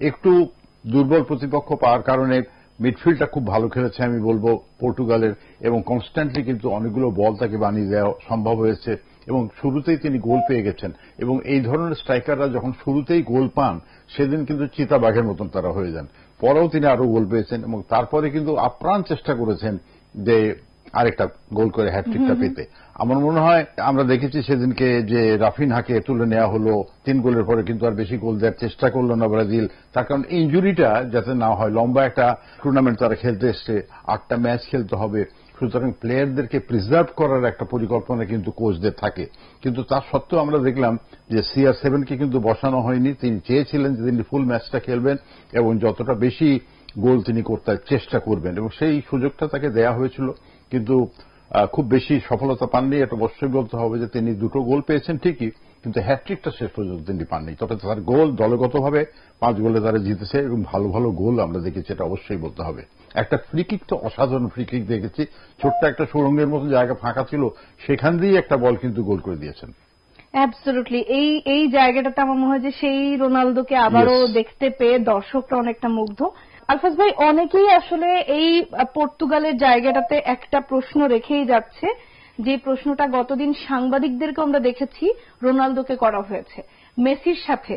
একটু দুর্বল প্রতিপক্ষ পাওয়ার কারণে মিডফিল্ডটা খুব ভালো খেলেছে আমি বলবো পর্তুগালের, এবং কনস্ট্যান্টলি কিন্তু অনেকগুলো বল তাকে বানিয়ে দেওয়া সম্ভব হয়েছে এবং শুরুতেই তিনি গোল পেয়ে গেছেন। এবং এই ধরনের স্ট্রাইকাররা যখন শুরুতেই গোল পান সেদিন কিন্তু চিতাবাঘের মতন তারা হয়ে যান। পরেও তিনি আরো গোল পেয়েছেন এবং তারপরে কিন্তু আপ্রাণ চেষ্টা করেছেন যে আরেকটা গোল করে হ্যাটট্রিকটা পেতে। আমার মনে হয় আমরা দেখেছি সেদিনকে যে রাফিনহাকে তুলে নেওয়া হলো 3 গোলের পরে, কিন্তু আর বেশি গোল দেওয়ার চেষ্টা করলো না ব্রাজিল, তার কারণ ইনজুরিটা যাতে না হয়। লম্বা একটা টুর্নামেন্ট তারা খেলতে এসছে, 8টা ম্যাচ খেলতে হবে, সুতরাং প্লেয়ারদেরকে প্রিজার্ভ করার একটা পরিকল্পনা কিন্তু কোচদের থাকে। কিন্তু তার সত্ত্বেও আমরা দেখলাম যে CR7কে কিন্তু বসানো হয়নি। তিনি চেয়েছিলেন যে তিনি ফুল ম্যাচটা খেলবেন এবং যতটা বেশি গোল তিনি করতে চেষ্টা করবেন, এবং সেই সুযোগটা তাকে দেয়া হয়েছিল, কিন্তু খুব বেশি সফলতা পাননি। এটা অবশ্যই বলতে হবে যে তিনি 2টো গোল পেয়েছেন ঠিকই, কিন্তু হ্যাটট্রিকটা শেষ পর্যন্ত তিনি পাননি। তবে তার গোল দলগতভাবে 5 গোলে তারা জিতেছে এবং ভালো ভালো গোল আমরা দেখেছি, এটা অবশ্যই বলতে হবে। একটা ফ্রি কিক তো অসাধারণ ফ্রি কিক দেখেছি, ছোট্ট একটা সুড়ঙ্গের মতো জায়গা ফাঁকা ছিল, সেখান দিয়ে একটা বল কিন্তু গোল করে দিয়েছেন। অ্যাবসলিউটলি এই জায়গাটাতে আমার মনে হয় যে সেই রোনালদোকে আবারও দেখতে পেয়ে দর্শকরা অনেকটা মুগ্ধ। আলফাজ ভাই, অনেকেই আসলে এই পর্তুগালের জায়গাটাতে একটা প্রশ্ন রেখেই যাচ্ছে, যে প্রশ্নটা গতদিন সাংবাদিকদেরকে আমরা দেখেছি রোনালদোকে করা হয়েছে, মেসির সাথে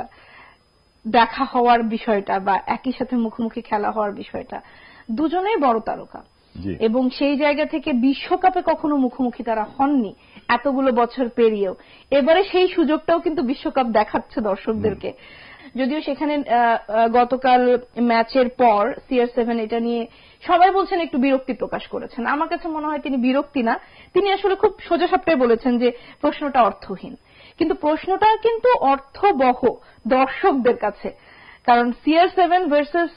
দেখা হওয়ার বিষয়টা বা একই সাথে মুখোমুখি খেলা হওয়ার বিষয়টা। দুজনেই বড় তারকা এবং সেই জায়গা থেকে বিশ্বকাপে কখনো মুখোমুখি তারা হননি এতগুলো বছর পেরিয়েও। এবারে সেই সুযোগটাও কিন্তু বিশ্বকাপ দেখাচ্ছে দর্শকদেরকে। যদিও সেখানে গতকাল ম্যাচের পর CR7 এটা নিয়ে সবাই বলছেন একটু বিরক্তি প্রকাশ করেছেন। আমার কাছে মনে হয় তিনি বিরক্তি না, তিনি আসলে খুব সোজাসাপটাই বলেছেন যে প্রশ্নটা অর্থহীন, কিন্তু প্রশ্নটা কিন্তু অর্থবহ দর্শকদের কাছে। কারণ CR7 ভার্সেস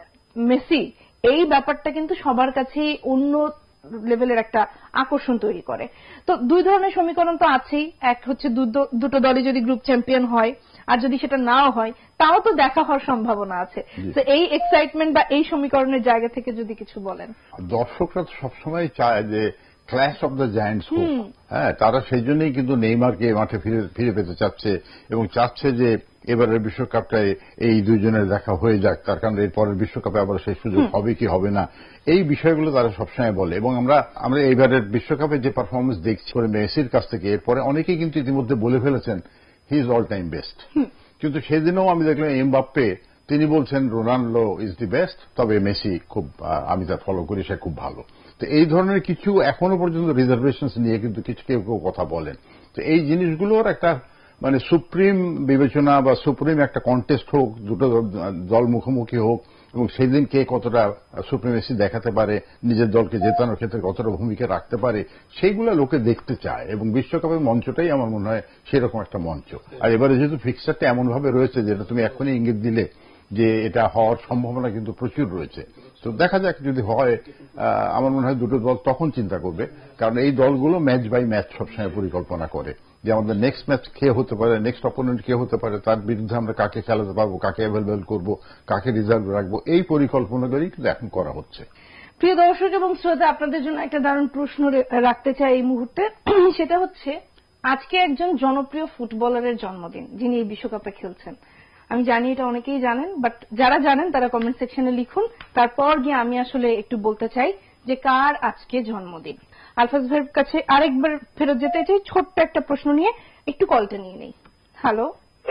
মেসি এই ব্যাপারটা কিন্তু সবার কাছেই অন্য লেভেলের একটা আকর্ষণ তৈরি করে। তো 2 ধরনের সমীকরণ তো আছেই, এক হচ্ছে দুটো দলই যদি গ্রুপ চ্যাম্পিয়ন হয়, আর যদি সেটা নাও হয় তাও তো দেখা হওয়ার সম্ভাবনা আছে। তো এই এক্সাইটমেন্ট বা এই সমীকরণের জায়গা থেকে যদি কিছু বলেন। দর্শকরা তো সবসময় চায় যে ক্ল্যাশ অব দ্য জায়ান্টস হোক। হ্যাঁ, তারা সেই জন্যই কিন্তু নেইমারকে মাঠে ফিরে পেতে চাচ্ছে এবং চাচ্ছে যে এবারের বিশ্বকাপটায় এই দুইজনের দেখা হয়ে যাক, তার কারণ এরপরের বিশ্বকাপে আবার সেই সুযোগ হবে কি হবে না, এই বিষয়গুলো তারা সবসময় বলে। এবং আমরা এইবারের বিশ্বকাপে যে পারফরমেন্স দেখছি মেসির কাছ থেকে, এরপরে অনেকেই কিন্তু ইতিমধ্যে বলে ফেলেছেন he is all time best. কিন্তু সেদিনও আমি দেখলাম এমবাপ্পে তিনি বলছেন রোনাল্ডো ইজ দি বেস্ট, তবে মেসি খুব, আমি তার ফলো করি, সে খুব ভালো। তো এই ধরনের কিছু এখনো পর্যন্ত রিজার্ভেশনস নিয়ে কিন্তু কিছু কেউ কথা বলেন। তো এই জিনিসগুলোর একটা সুপ্রিম বিবেচনা বা সুপ্রিম একটা কন্টেস্ট হোক, দুটো দল মুখোমুখি হোক, এবং সেই দিন কে কতটা সুপ্রিমেসি দেখাতে পারে, নিজের দলকে জেতানোর ক্ষেত্রে কতটা ভূমিকা রাখতে পারে, সেইগুলো লোকে দেখতে চায়। এবং বিশ্বকাপের মঞ্চটাই আমার মনে হয় সেরকম একটা মঞ্চ। আর এবারে যেহেতু ফিক্সারটা এমনভাবে রয়েছে যেটা তুমি এখনই ইঙ্গিত দিলে যে এটা হওয়ার সম্ভাবনা কিন্তু প্রচুর রয়েছে। তো দেখা যাক, যদি হয় আমার মনে হয় দুটো দল তখন চিন্তা করবে, কারণ এই দলগুলো ম্যাচ বাই ম্যাচ সবসময় পরিকল্পনা করে যে আমাদের নেক্সট ম্যাচ কে হতে পারে, নেক্সট অপোনেন্ট কে হতে পারে, তার বিরুদ্ধে আমরা কাকে খেলাতে পারবো, কাকে অ্যাভেলেবল করবো, কাকে রিজার্ভ রাখবো, এই পরিকল্পনাগুলি কিন্তু এখন করা হচ্ছে। প্রিয় দর্শক এবং শ্রোতা, আপনাদের জন্য একটা দারুণ প্রশ্ন রাখতে চাই এই মুহূর্তে। সেটা হচ্ছে, আজকে একজন জনপ্রিয় ফুটবলারের জন্মদিন যিনি এই বিশ্বকাপে খেলছেন। আমি জানি এটা অনেকেই জানেন, বাট যারা জানেন তারা কমেন্ট সেকশনে লিখুন। তারপর গিয়ে আমি আসলে একটু বলতে চাই যে কার আজকে জন্মদিন। আলফাজ ভাইয়ের কাছে আরেকবার ফেরত যেতে চাই ছোট্ট একটা প্রশ্ন নিয়ে, একটু কলটা নিয়ে নেই। হ্যালো,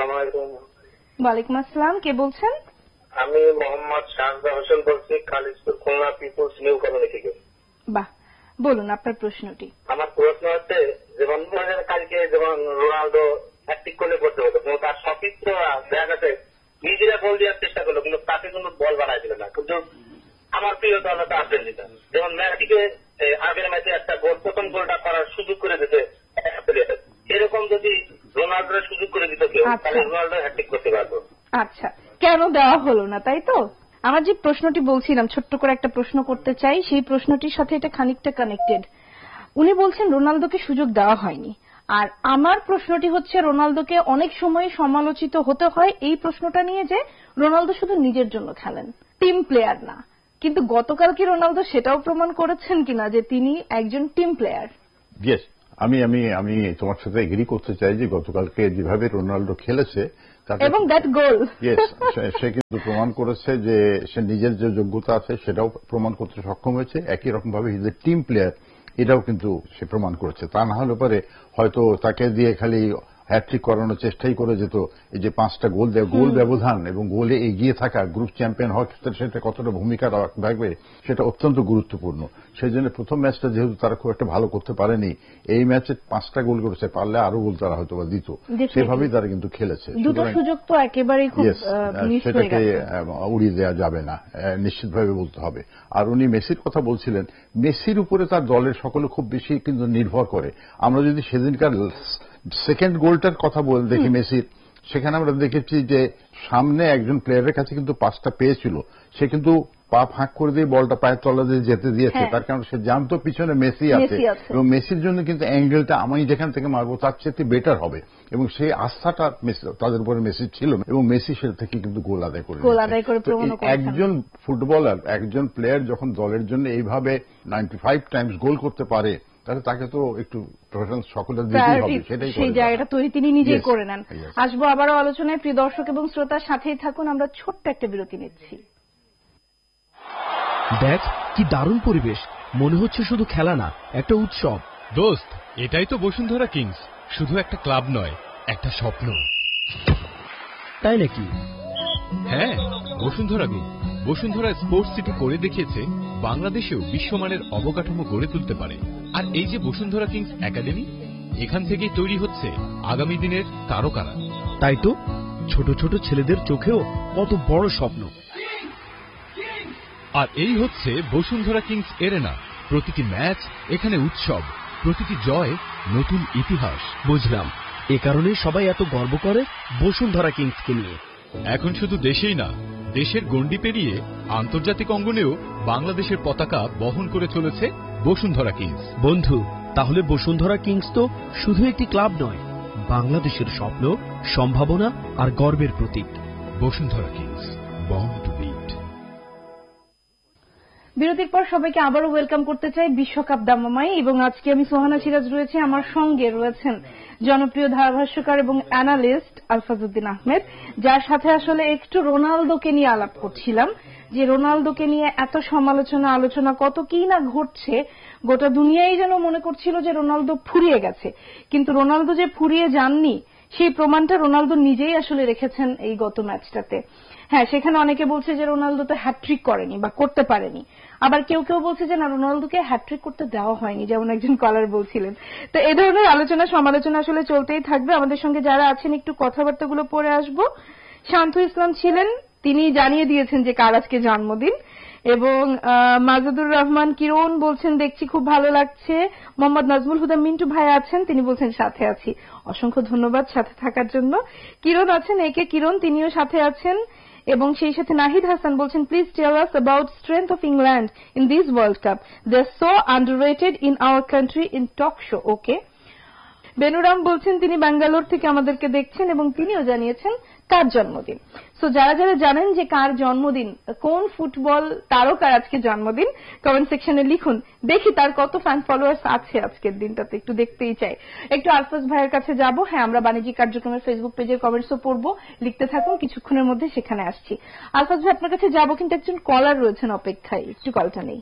ওয়ালাইকুম আসসালাম, কে বলছেন? আমি মোহাম্মদ শাহজাদা হোসেন বলছি, Khalishpur, Khulna people's new colony থেকে। বাহ, বলুন আপনার প্রশ্নটি। আমার প্রশ্ন হচ্ছে, যেমন কালকে যেমন রোনালদো হ্যাটট্রিক করলে করতে হতো, কিন্তু তার সতীর্থ দেখা গেছে নিজেরা গোল দেওয়ার চেষ্টা করলো, কিন্তু তাকে কোনো বল বানাইছিল না। কিন্তু আমার প্রিয় দল হচ্ছে আর্জেন্টিনা, যেমন ম্যাচটিকে আগের ম্যাচে একটা গোল, প্রথম গোলটা করার সুযোগ করে দিতে, এরকম যদি রোনালদোর সুযোগ করে দিত কেউ, তাহলে রোনালদো হ্যাটট্রিক করতে পারতো। আচ্ছা, কেন দেওয়া হলো না, তাই তো? আমার যে প্রশ্নটি বলছিলাম, ছোট্ট করে একটা প্রশ্ন করতে চাই, সেই প্রশ্নটির সাথে এটা খানিকটা কানেক্টেড। উনি বলছেন রোনালদোকে সুযোগ দেওয়া হয়নি, আর আমার প্রশ্নটি হচ্ছে রোনালদোকে অনেক সময় সমালোচিত হতে হয় এই প্রশ্নটা নিয়ে যে রোনালদো শুধু নিজের জন্য খেলেন, টিম প্লেয়ার না। কিন্তু গতকাল কি রোনালদো সেটাও প্রমাণ করেছেন কিনা যে তিনি একজন টিম প্লেয়ার? ইয়েস, আমি তোমার সাথে এগ্রি করতে চাই যে গতকালকে যেভাবে রোনালদো খেলেছে এবং দ্যাট গোল সে কিন্তু প্রমাণ করেছে যে সে নিজের যে যোগ্যতা আছে সেটাও প্রমাণ করতে সক্ষম হয়েছে। একই রকম ভাবে হিজ এ টিম প্লেয়ার, এটাও কিন্তু সে প্রমাণ করেছে। তা না হলে পরে হয়তো তাকে দিয়ে খালি হ্যাট্রিক করানোর চেষ্টাই করে যেত। এই যে 5টা গোল দেয়, গোল ব্যবধান এবং গোলে এগিয়ে থাকা, গ্রুপ চ্যাম্পিয়ন হওয়ার ক্ষেত্রে সেটা কতটা ভূমিকা রাখবে সেটা অত্যন্ত গুরুত্বপূর্ণ। সেই জন্য প্রথম ম্যাচটা যেহেতু তারা খুব একটা ভালো করতে পারেনি, এই ম্যাচে 5টা গোল করেছে, পারলে আরো গোল তারা হয়তো বা দিত। সেভাবেই তারা কিন্তু খেলেছে। দুটো সুযোগ তো একেবারেই খুব মিস হয়ে গেছে, সেটাকে উড়িয়ে দেওয়া যাবে না, নিশ্চিতভাবে বলতে হবে। আর উনি মেসির কথা বলছিলেন, মেসির উপরে তার দলের সকলে খুব বেশি কিন্তু নির্ভর করে। আমরা যদি সেদিনকার সেকেন্ড গোলটার কথা বলে দেখি মেসির, সেখানে আমরা দেখেছি যে সামনে একজন প্লেয়ারের কাছে কিন্তু পাসটা পেয়েছিল, সে কিন্তু পা ফাঁক করে দিয়ে বলটা পায়ের তলা দিয়ে যেতে দিয়েছে। তার কারণ সে জানতো পিছনে মেসি আছে এবং মেসির জন্য কিন্তু অ্যাঙ্গেলটা আমি যেখান থেকে মারবো তার চেয়ে বেটার হবে, এবং সেই আস্থাটা তাদের উপরে মেসি ছিল এবং মেসি সেটা থেকে কিন্তু গোল আদায় করে। একজন ফুটবলার, একজন প্লেয়ার যখন দলের জন্য এইভাবে 95 টাইমস গোল করতে পারে, তাহলে তাকে তো একটু প্রেফারেন্স সকলের দিতেই হবে। সেটাই সেই জায়গাটা তৈরি তিনি নিজেই করে নেন। আসবো আবারও আলোচনায়, প্রিয় দর্শক এবং শ্রোতার সাথেই থাকুন। আমরা ছোট্ট একটা বিরতি নিচ্ছি। দেখ কি দারুণ পরিবেশ, মনে হচ্ছে শুধু খেলা না, একটা উৎসব। দোস্ত, এটাই তো বসুন্ধরা কিংস, শুধু একটা ক্লাব নয়, একটা স্বপ্ন। তাই নাকি? হ্যাঁ, Bashundhara group Bashundhara sports city করে দেখিয়েছে বাংলাদেশেও বিশ্বমানের অবকাঠামো গড়ে তুলতে পারে। আর এই যে বসুন্ধরা কিংস একাডেমি, এখান থেকেই তৈরি হচ্ছে আগামী দিনের তারকারা। তাই তো, ছোট ছোট ছেলেদের চোখেও কত বড় স্বপ্ন। আর এই হচ্ছে বসুন্ধরা কিংস এরেনা। প্রতিটি ম্যাচ এখানে উৎসব, প্রতিটি জয় নতুন ইতিহাস। বুঝলাম, এ কারণেই সবাই এত গর্ব করে বসুন্ধরা কিংসকে নিয়ে। এখন শুধু দেশেই না, দেশের গণ্ডি পেরিয়ে আন্তর্জাতিক অঙ্গনেও বাংলাদেশের পতাকা বহন করে চলেছে বসুন্ধরা কিংস। বন্ধু, তাহলে বসুন্ধরা কিংস তো শুধু একটি ক্লাব নয়, বাংলাদেশের স্বপ্ন, সম্ভাবনা আর গর্বের প্রতীক। Bashundhara Kings, born to bit. বিরতির পর সবাইকে আবারও ওয়েলকাম করতে চাই বিশ্বকাপ দামামাই, এবং আজকে আমি সোহানা সিরাজ রয়েছে, আমার সঙ্গে রয়েছেন জনপ্রিয় ধারাভাষ্যকার এবং অ্যানালিস্ট আলফাজউদ্দিন আহমেদ, যার সাথে আসলে একটু রোনালদোকে নিয়ে আলাপ করছিলাম, যে রোনালদোকে নিয়ে এত সমালোচনা, আলোচনা, কত কি না ঘটছে। গোটা দুনিয়াই যেন মনে করছিল যে রোনালদো ফুরিয়ে গেছে, কিন্তু রোনালদো যে ফুরিয়ে যাননি সেই প্রমাণটা রোনালদো নিজেই আসলে রেখেছেন এই গত ম্যাচটাতে। হ্যাঁ, সেখানে অনেকে বলছে যে রোনালদো তো হ্যাট্রিক করেনি বা করতে পারেনি, আবার কেউ কেউ বলছে যে না, রোনালদোকে হ্যাট্রিক করতে দেওয়া হয়নি, যেমন একজন কলার বলছিলেন। তো এ ধরনের আলোচনা সমালোচনা আসলে চলতেই থাকবে। আমাদের সঙ্গে যারা আছেন একটু কথাবার্তাগুলো পড়ে আসবো। শান্তু ইসলাম ছিলেন, তিনি জানিয়ে দিয়েছেন যে কার আজকে জন্মদিন, এবং মাজেদুর রহমান কিরণ বলছেন দেখছি খুব ভালো লাগছে। মোহাম্মদ নাজমুল হুদা মিন্টু ভাই আছেন, তিনি বলছেন সাথে আছি। অসংখ্য ধন্যবাদ সাথে থাকার জন্য। কিরণ আছেন, একে কিরণ, তিনিও সাথে আছেন। এবং সেই সাথে নাহিদ হাসান বলছেন please tell us about strength of England in this world cup, they R so underrated in our country in talk show. ওকে। বেনুরাম বলছেন তিনি ব্যাঙ্গালোর থেকে আমাদেরকে দেখছেন এবং তিনিও জানিয়েছেন কার জন্মদিন। সো যারা যারা জানেন যে কার জন্মদিন, কোন ফুটবল তারকার আজকে জন্মদিন, কমেন্ট সেকশনে লিখুন। দেখি তার কত ফ্যান ফলোয়ার্স আছে আজকের দিনটাতে, একটু দেখতেই চাই। একটু আলফাজ ভাইয়ের কাছে যাব। হ্যাঁ, আমরা বাণিজ্যিক কার্যক্রমের ফেসবুক পেজের কমেন্টসও পড়বো, লিখতে থাকুন, কিছুক্ষণের মধ্যে সেখানে আসছি। আলফাজ ভাই আপনার কাছে যাব, কিন্তু একজন কলার রয়েছেন অপেক্ষায়, একটু কলটা নেই।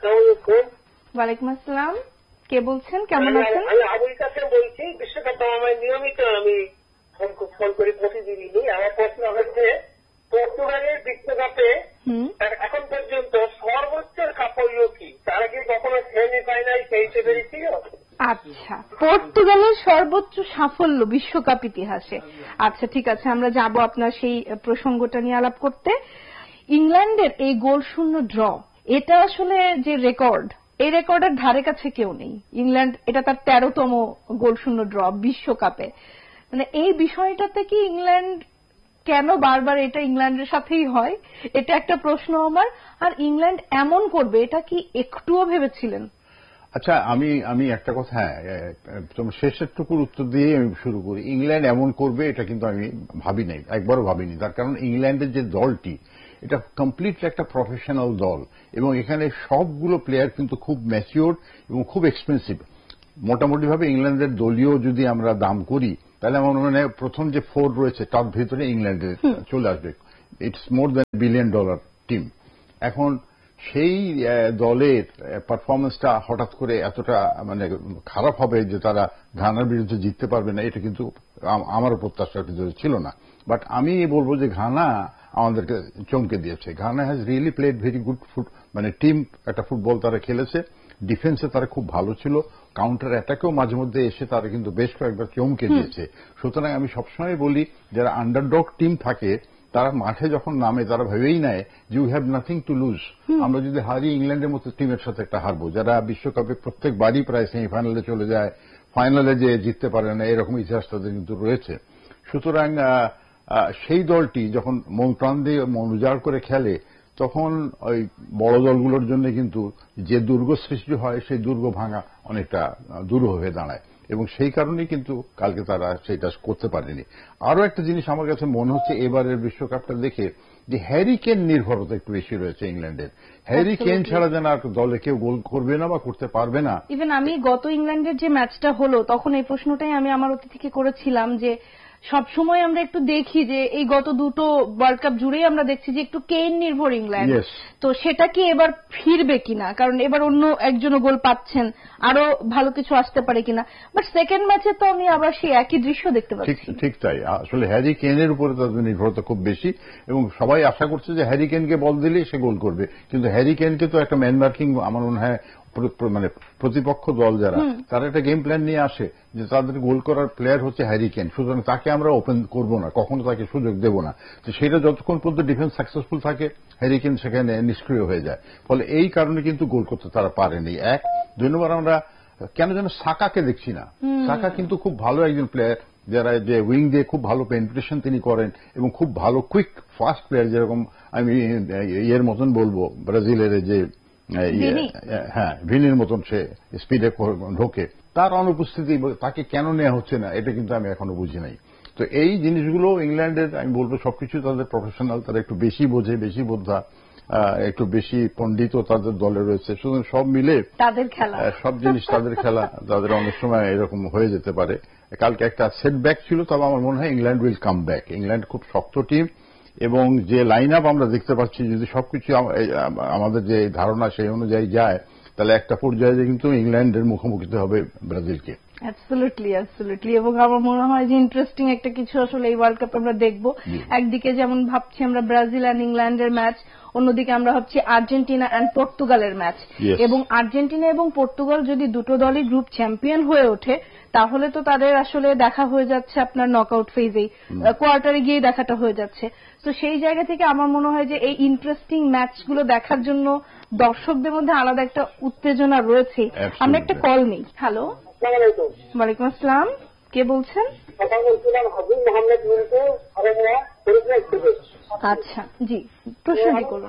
ওয়ালাইকুম আসসালাম, কে বলছেন, কেমন আছেন? আমি আবুল কাসেম বলছি, বিশ্বকাপ দামামায় নিয়মিত আমি ফোন করি প্রতিদিনই। আমার প্রশ্ন হচ্ছে, পর্তুগালের বিশ্বকাপে এখন পর্যন্ত সর্বোচ্চ সাফল্য কি? তারা কি কখনো সেমিফাইনাল খেলতে পেরেছিল? আচ্ছা, পর্তুগালের সর্বোচ্চ সাফল্য বিশ্বকাপ ইতিহাসে। আচ্ছা, ঠিক আছে, আমরা যাব আপনার সেই প্রসঙ্গটা নিয়ে আলাপ করতে। ইংল্যান্ডের এই গোল শূন্য ড্র, এটা আসলে যে রেকর্ড, এই রেকর্ডের ধারে কাছে কেউ নেই। ইংল্যান্ড, এটা তার 13তম গোল শূন্য ড্র বিশ্বকাপে। মানে এই বিষয়টাতে কি ইংল্যান্ড কেন বারবার এটা ইংল্যান্ডের সাথেই হয়, এটা একটা প্রশ্ন আমার। আর ইংল্যান্ড এমন করবে এটা কি একটুও ভেবেছিলেন? আচ্ছা, আমি একটা কথা, তোমার শেষের টুকুর উত্তর দিয়ে আমি শুরু করি। ইংল্যান্ড এমন করবে এটা কিন্তু আমি ভাবি নাই, একবারও ভাবিনি। তার কারণ ইংল্যান্ডের যে দলটি, এটা কমপ্লিটলি একটা প্রফেশনাল দল, এবং এখানে সবগুলো প্লেয়ার কিন্তু খুব ম্যাচিওর এবং খুব এক্সপেন্সিভ। মোটামুটি ভাবে ইংল্যান্ডের দলীয় যদি আমরা দাম করি, তাহলে আমার মনে হয় প্রথম যে 4 রয়েছে তার ভিতরে ইংল্যান্ডে চলে আসবে। It's more than $1 billion team. এখন সেই দলের পারফরমেন্সটা হঠাৎ করে এতটা মানে খারাপ হবে যে তারা ঘানার বিরুদ্ধে জিততে পারবে না, এটা কিন্তু আমারও প্রত্যাশার ভিতরে ছিল না। বাট আমি বলবো যে ঘানা আমাদেরকে চমকে দিয়েছে। Ghana has really played very good মানে টিম একটা ফুটবল তারা খেলেছে। ডিফেন্সে তারা খুব ভালো ছিল, কাউন্টার অ্যাটাকেও মাঝে মধ্যে এসে তারা কিন্তু বেশ কয়েকবার চমকে দিয়েছে। সুতরাং আমি সবসময় বলি যারা আন্ডারডগ টিম থাকে তারা মাঠে যখন নামে তারা ভেবেই নেয় যে you have nothing to lose. আমরা যদি হারি ইংল্যান্ডের মতো টিমের সাথে একটা হারবো, যারা বিশ্বকাপে প্রত্যেকবারই প্রায় সেমিফাইনালে চলে যায়, ফাইনালে যে জিততে পারে না, এরকম ইতিহাস তাদের কিন্তু রয়েছে। সুতরাং সেই দলটি যখন মন প্রাণ দিয়ে মন উজাড় করে খেলে তখন ওই বড় দলগুলোর জন্য কিন্তু যে দুর্গ সৃষ্টি হয় সেই দুর্গ ভাঙা অনেকটা দুরূহ হয়ে দাঁড়ায়, এবং সেই কারণেই কিন্তু কালকে তারা সেটা করতে পারেনি। আরো একটা জিনিস আমার কাছে মনে হচ্ছে এবারের বিশ্বকাপটা দেখে যে হ্যারি কেন নির্ভরতা একটু বেশি রয়েছে ইংল্যান্ডের। হ্যারি কেন ছাড়া যেন আর দলে কেউ গোল করবে না বা করতে পারবে না। ইভেন আমি গত ইংল্যান্ডের যে ম্যাচটা হলো তখন এই প্রশ্নটাই আমি আমার অতিথিকে করেছিলাম যে সবসময় আমরা একটু দেখি যে এই গত দুটো ওয়ার্ল্ড কাপ জুড়েই আমরা দেখছি যে একটু কেন নির্ভর ইংল্যান্ড, তো সেটা কি এবার ফিরবে কিনা, কারণ এবার অন্য একজনও গোল পাচ্ছেন, আরো ভালো কিছু আসতে পারে কিনা। বাট সেকেন্ড ম্যাচে তো আমি আবার সেই একই দৃশ্য দেখতে পাচ্ছি। ঠিক তাই, আসলে হ্যারি কেনের উপরে তাদের নির্ভরতা খুব বেশি, এবং সবাই আশা করছে যে হ্যারি কেনকে বল দিলে সে গোল করবে, কিন্তু হ্যারি কেনকে তো একটা ম্যান মার্কিং আমার মনে হয় মানে প্রতিপক্ষ দল যারা তারা একটা গেম প্ল্যান নিয়ে আসে যে তাদের গোল করার প্লেয়ার হচ্ছে হ্যারি কেন, সুতরাং তাকে আমরা ওপেন করব না, কখনো তাকে সুযোগ দেব না। তো সেটা যতক্ষণ পর্যন্ত ডিফেন্স সাকসেসফুল থাকে হ্যারি কেন সেখানে নিষ্ক্রিয় হয়ে যায়, ফলে এই কারণে কিন্তু গোল করতে তারা পারেনি। 2 নম্বর আমরা কেন যেন সাকাকে দেখছি না। সাকা কিন্তু খুব ভালো একজন প্লেয়ার, যারা যে উইং দিয়ে খুব ভালো পেনিট্রেশন তিনি করেন এবং খুব ভালো কুইক ফাস্ট প্লেয়ার, যেরকম আমি ইয়ের মতন বলবো ব্রাজিলের যে ভিনির মতন সে স্পিডে ঢোকে, তার অনুপস্থিতি তাকে কেন নেওয়া হচ্ছে না এটা কিন্তু আমি এখনো বুঝি নাই। তো এই জিনিসগুলো ইংল্যান্ডের আমি বলবো সবকিছু তাদের প্রফেশনাল, তারা একটু বেশি বোঝে, বেশি বোদ্ধা, একটু বেশি পণ্ডিত তাদের দলে রয়েছে, সুতরাং সব মিলে তাদের খেলা, সব জিনিস তাদের খেলা, তাদের অনেক সময় এরকম হয়ে যেতে পারে। কালকে একটা সেটব্যাক ছিল, তবে আমার মনে হয় England will come back. England খুব শক্ত টিম, এবং যে লাইন আপ আমরা দেখতে পাচ্ছি যদি সবকিছু আমাদের যে ধারণা সেই অনুযায়ী যায় তাহলে একটা পর্যায়ে কিন্তু ইংল্যান্ডের মুখোমুখি হবে ব্রাজিলকে। অ্যাবসলিউটলি, এবং আমার মনে হয় যে ইন্টারেস্টিং একটা কিছু আসলে এই ওয়ার্ল্ড কাপ আমরা দেখব। একদিকে যেমন ভাবছি আমরা ব্রাজিল অ্যান্ড ইংল্যান্ডের ম্যাচ, অন্যদিকে আমরা ভাবছি আর্জেন্টিনা অ্যান্ড পর্তুগালের ম্যাচ, এবং আর্জেন্টিনা এবং পর্তুগাল যদি দুটো দলই গ্রুপ চ্যাম্পিয়ন হয়ে ওঠে তাহলে তো তাদের আসলে দেখা হয়ে যাচ্ছে আপনার নকআউট ফেজেই, কোয়ার্টারে গিয়ে দেখাটা হয়ে যাচ্ছে। তো সেই জায়গা থেকে আমার মনে হয় যে এই ইন্টারেস্টিং ম্যাচগুলো দেখার জন্য দর্শকদের মধ্যে আলাদা একটা উত্তেজনা রয়েছে। আমরা একটা কল নেই। হ্যালো, ওয়ালাইকুম আসসালাম, কে বলছেন? আচ্ছা জি, প্রশ্নটি করুন।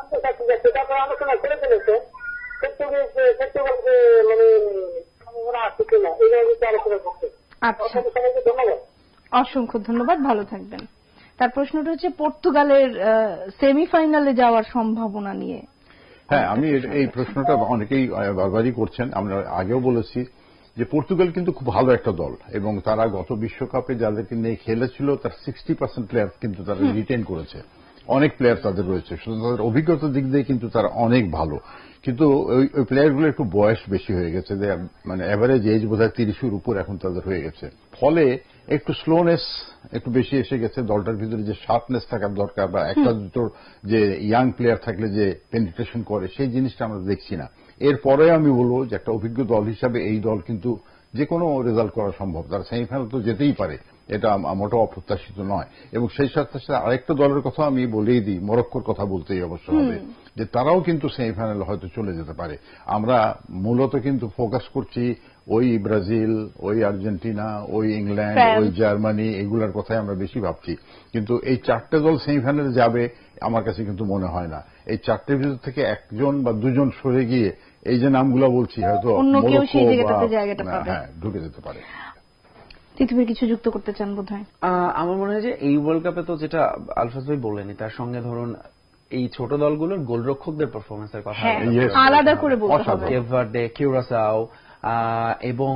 আচ্ছা, অসংখ্য ধন্যবাদ, ভালো থাকবেন। তার প্রশ্নটা হচ্ছে পর্তুগালের সেমিফাইনালে যাওয়ার সম্ভাবনা নিয়ে। হ্যাঁ, আমি এই প্রশ্নটা অনেকেই বারবারই করছেন। আমরা আগেও বলেছি যে পর্তুগাল কিন্তু খুব ভালো একটা দল, এবং তারা গত বিশ্বকাপে যাদেরকে নিয়ে খেলেছিল তার 60% প্লেয়ার কিন্তু তারা রিটেন করেছে। অনেক প্লেয়ার তাদের রয়েছে, শুধু তাদের অভিজ্ঞতার দিক দিয়ে কিন্তু তারা অনেক ভালো, কিন্তু ওই প্লেয়ারগুলো একটু বয়স বেশি হয়ে গেছে, মানে এভারেজ এজ বোধহয় 30-এর উপর এখন তাদের হয়ে গেছে, ফলে একটু স্লোনেস একটু বেশি এসে গেছে। দলটার ভিতরে যে শার্পনেস থাকার দরকার বা একটা দুটো যে ইয়াং প্লেয়ার থাকলে যে পেনিট্রেশন করে সেই জিনিসটা আমরা দেখছি না। এরপরে আমি বলবো যে একটা অভিজ্ঞ দল হিসাবে এই দল কিন্তু যে কোনো রেজাল্ট করা সম্ভব, তারা সেমিফাইনাল তো যেতেই পারে, এটা মোটেও অপ্রত্যাশিত নয়। এবং সেই সাথে সাথে আরেকটা দলের কথা আমি বলেই দিই, মরক্কোর কথা বলতেই অবশ্য হবে যে তারাও কিন্তু সেমিফাইনালে হয়তো চলে যেতে পারে। আমরা মূলত কিন্তু ফোকাস করছি ওই ব্রাজিল, ওই আর্জেন্টিনা, ওই ইংল্যান্ড, ওই জার্মানি, এগুলার কথাই আমরা বেশি ভাবছি, কিন্তু এই 4টে দল সেমিফাইনালে যাবে আমার কাছে কিন্তু মনে হয় না। এই 4টের ভিতর থেকে 1জন বা 2জন সরে গিয়ে এই যে নামগুলো বলছি হয়তো ঢুকে যেতে পারে। পৃথিবীর কিছু যুক্ত করতে চান বোধ হয়? আমার মনে হয় যে এই ওয়ার্ল্ড কাপে তো যেটা আলফাজ ভাই বললেনি, তার সঙ্গে ধরুন এই ছোট দলগুলোর গোলরক্ষকদের পারফরমেন্সের কথা আলাদা করে বলতে হবে। কেপ ভার্দে, কিউরাসাও এবং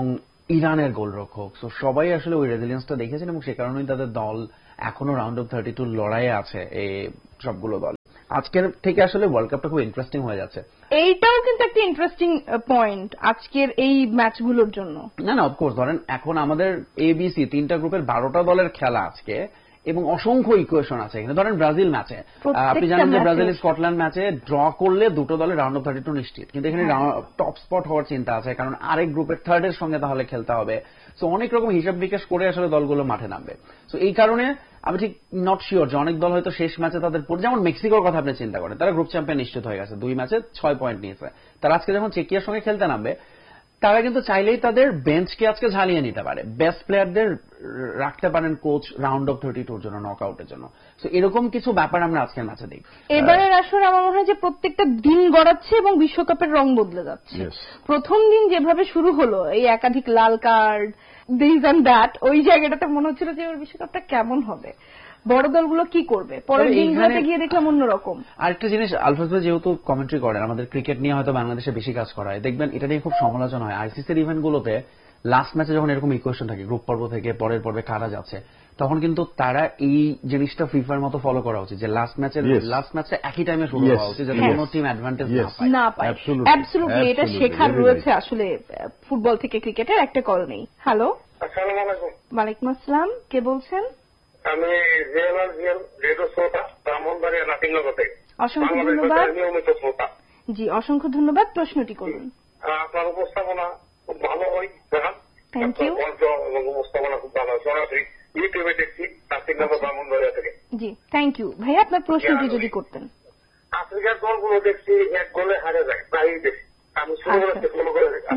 ইরানের গোলরক্ষক। সো সবাই আসলে ওই রেজিলিয়েন্সটা দেখেছেন এবং সে কারণেই তাদের দল এখনো রাউন্ড অফ 32 লড়াইয়ে আছে এই সবগুলো দল। আজকের থেকে আসলে ওয়ার্ল্ড কাপটা খুব ইন্টারেস্টিং হয়ে যাচ্ছে। এইটাও কিন্তু একটা ইন্টারেস্টিং পয়েন্ট আজকের এই ম্যাচগুলোর জন্য। না অফকোর্স ধরেন এখন আমাদের ABC 3টা গ্রুপের 12টা দলের খেলা আজকে এবং অসংখ্য ইকুয়েশন আছে এখানে। ধরেন ব্রাজিল ম্যাচে আপনি জানেন যে ব্রাজিল স্কটল্যান্ড ম্যাচে ড্র করলে দুটো দলের রাউন্ড অফ 32 নিশ্চিত, কিন্তু এখানে টপ স্পট হওয়ার চিন্তা আছে কারণ আরেক গ্রুপের থার্ডের সঙ্গে তাহলে খেলতে হবে। সো অনেক রকম হিসাব নিকাশ করে আসলে দলগুলো মাঠে নামবে। সো এই কারণে আমি ঠিক নট শিওর যে অনেক দল হয়তো শেষ ম্যাচে তাদের যেমন মেক্সিকোর কথা আপনি চিন্তা করেন, তারা গ্রুপ চ্যাম্পিয়ন নিশ্চিত হয়ে গেছে, 2 ম্যাচে 6 পয়েন্ট নিয়েছে। তারা আজকে যখন চেকিয়ার সঙ্গে খেলতে নামবে তারা কিন্তু চাইলেই তাদের বেঞ্চকে আজকে ঝালিয়ে নিতে পারে, বেস্ট প্লেয়ারদের রাখতে পারেন কোচ রাউন্ড অফ 32 জন্য, নকআউটের জন্য। তো এরকম কিছু ব্যাপার আমরা আজকের ম্যাচে দেখব। এবারের আসলে আমার মনে হয় যে প্রত্যেকটা দিন গড়াচ্ছে এবং বিশ্বকাপের রং বদলে যাচ্ছে। প্রথম দিন যেভাবে শুরু হলো এই একাধিক লাল কার্ড দিস এন্ড দ্যাট, ওই জায়গাটাতে মনে হচ্ছিল যে এবার বিশ্বকাপটা কেমন হবে, বড় দলগুলো কি করবে। পরের দিনগুলোতে গিয়ে দেখলাম অন্যরকম। আরেকটা জিনিস, আলফাজ ভাই যেহেতু কমেন্ট্রি করেন, আমাদের ক্রিকেট নিয়ে হয়তো বাংলাদেশে বেশি কাজ করা হয়, দেখবেন এটা নিয়ে খুব সমালোচনা হয়। আইসিসির ইভেন্টগুলোতে লাস্ট ম্যাচে যখন এরকম ইকুয়েশন থাকে গ্রুপ পর্ব থেকে পরের পর্বে কারা যাচ্ছে, তখন কিন্তু তারা এই জিনিসটা ফিফার মতো ফলো করা উচিত যে লাস্ট ম্যাচটা একই টাইমে শুরু হওয়া উচিত যাতে কোনো টিম অ্যাডভান্টেজ না পায়। অ্যাবসলিউটলি এটা শেখার রয়েছে আসলে ফুটবল থেকে ক্রিকেটের। একটা কল নেই। হ্যালো, আসসালামু আলাইকুম। ওয়ালাইকুম আসসালাম, কে বলছেন? আমি জিয়ালাল জিয়াল রেডিও শ্রোতা, ব্রাহ্মণবাড়িয়া নাটিনগর থেকে। অসংখ্য ধন্যবাদ। নিয়মিত শ্রোতা। জি, অসংখ্য ধন্যবাদ। প্রশ্নটি করুন। আপনার উপস্থাপনা খুব ভালো হয় দেখান। Thank you. এবং উপস্থাপনা খুব ভালো হয়, সরাসরি ইউটিউবে দেখছি নাটিনগর ব্রাহ্মণবাড়িয়া থেকে। জি, থ্যাংক ইউ ভাইয়া, আপনার প্রশ্নটি যদি করতেন। আফ্রিকার দলগুলো দেখছি এক গোলে হারে যায়, প্রায়ই দেখছি। আমি শুরু করে ফলো করে দেখি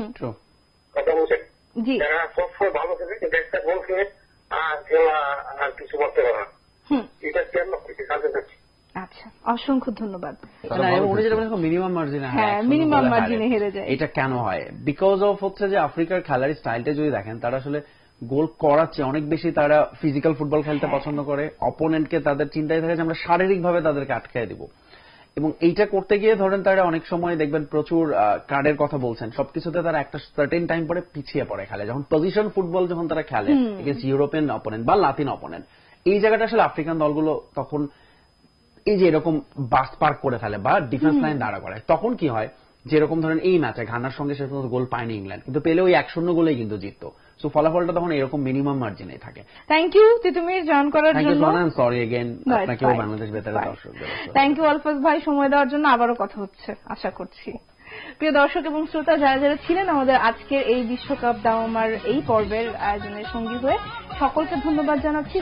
কথা বলছেন। জি, যারা সবসময় ভালো খেলে কিন্তু একটা গোল খেলে আর খেলা আর কিছু করতে পারে না। এটা কেন জানতে চাচ্ছি। আচ্ছা, অসংখ্য ধন্যবাদ। মিনিমাম মার্জিনে, হ্যাঁ, মিনিমাম মার্জিনে হেরে যায়। এটা কেন হয়? বিকজ অফ হচ্ছে যে আফ্রিকার খেলার স্টাইলটা যদি দেখেন, তারা আসলে গোল করাচ্ছে অনেক বেশি তারা ফিজিক্যাল ফুটবল খেলতে পছন্দ করে। অপোনেন্টকে তাদের চিন্তায় থাকে যে আমরা শারীরিকভাবে তাদেরকে আটকায় দিব, এবং এইটা করতে গিয়ে ধরেন তারা অনেক সময় দেখবেন প্রচুর কার্ডের কথা বলছেন, সবকিছুতে তারা একটা সার্টেন টাইম পরে পিছিয়ে পড়ে খেলে। যখন পজিশন ফুটবল যখন তারা খেলে এগেন্স্ট ইউরোপিয়ান অপোনেন্ট বা লাতিন অপোনেন্ট, এই জায়গাটা আসলে আফ্রিকান দলগুলো তখন এই যে এরকম বাস পার্ক করে ফেলে বা ডিফেন্স লাইন দাঁড়া করে, তখন কি হয় যেরকম ধরেন এই ম্যাচে ঘানার সঙ্গে শেষ পর্যন্ত গোল পায়নি ইংল্যান্ড, কিন্তু পেলে ওই 1-0 গোলেই কিন্তু জিততো। সো ফলাফলটা তখন এরকম মিনিমাম মার্জিনে থাকে। থ্যাংক ইউ তিতুমির জয়েন করার জন্য। সরি এগেইন, আপনাকেও বাংলাদেশ বেতারের দর্শকদের থ্যাংক ইউ আলফাজ ভাই, সময় দেওয়ার জন্য। আবারও কথা হচ্ছে আশা করছি। প্রিয় দর্শক এবং শ্রোতা যারা যারা ছিলেন আমাদের আজকের এই বিশ্বকাপ দাওয়ামার এই পর্বের আয়োজনের সঙ্গী হয়ে, সকলকে ধন্যবাদ জানাচ্ছি।